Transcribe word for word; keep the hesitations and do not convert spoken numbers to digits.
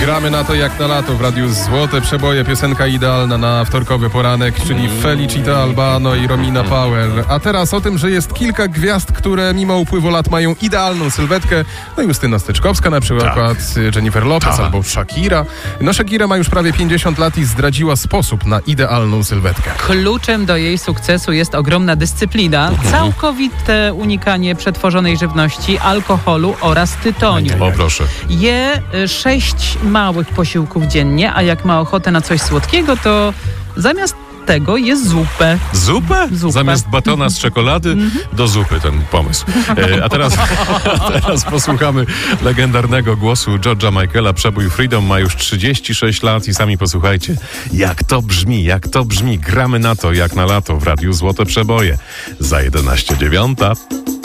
Gramy na to jak na lato w Radiu Złote Przeboje, piosenka idealna na wtorkowy poranek, czyli Felicita Albano i Romina Power. A teraz o tym, że jest kilka gwiazd, które mimo upływu lat mają idealną sylwetkę. No Justyna Styczkowska na przykład, tak. Jennifer Lopez tak. albo Shakira. No Shakira ma już prawie pięćdziesiąt lat i zdradziła sposób na idealną sylwetkę. Kluczem do jej sukcesu jest ogromna dyscyplina, całkowite unikanie przetworzonej żywności, alkoholu oraz tytoniu. O proszę. Je sześć małych posiłków dziennie, a jak ma ochotę na coś słodkiego, to zamiast tego jest zupę. Zupę? Zupę. Zamiast batona z czekolady do zupy ten pomysł. E, a, teraz, a teraz posłuchamy legendarnego głosu George'a Michaela. Przebój Freedom ma już trzydzieści sześć lat i sami posłuchajcie, jak to brzmi, jak to brzmi. Gramy na to jak na lato w Radiu Złote Przeboje. Za jedenaście dziewiąta.